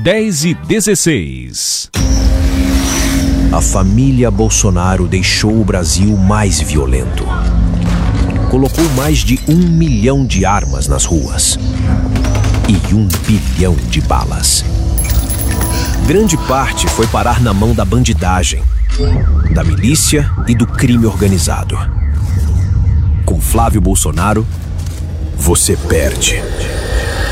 10:16. A família Bolsonaro deixou o Brasil mais violento. Colocou mais de 1 milhão de armas nas ruas e 1 bilhão de balas. Grande parte foi parar na mão da bandidagem, da milícia e do crime organizado. Com Flávio Bolsonaro, você perde.